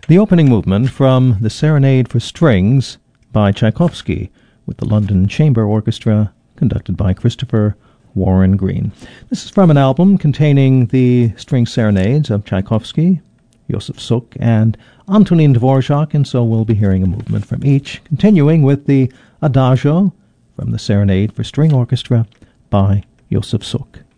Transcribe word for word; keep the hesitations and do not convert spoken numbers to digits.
The opening movement from the Serenade for Strings by Tchaikovsky, with the London Chamber Orchestra, conducted by Christopher Warren Green. This is from an album containing the string serenades of Tchaikovsky, Josef Suk, and Antonin Dvorak, and so we'll be hearing a movement from each, continuing with the Adagio from the Serenade for String Orchestra by Josef Suk.